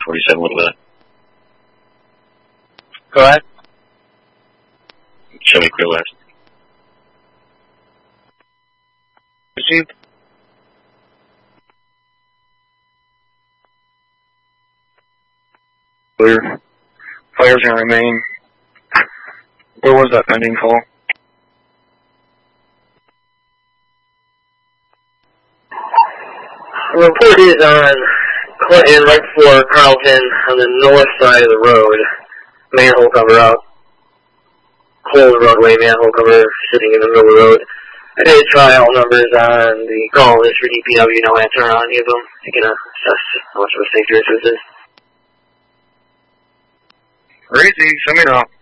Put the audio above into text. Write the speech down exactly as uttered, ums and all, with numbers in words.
forty-seven with that. Go ahead. Show me clear west. Received. Clear. Fire's gonna remain. Where was that pending call? The report is on Clinton, right before Carlton, on the north side of the road. Manhole cover out. Closed roadway, manhole cover sitting in the middle of the road. I did try all numbers on the call list for D P W, no answer on any of them. You can uh, assess how much of a safety risk this is. Crazy, send me out.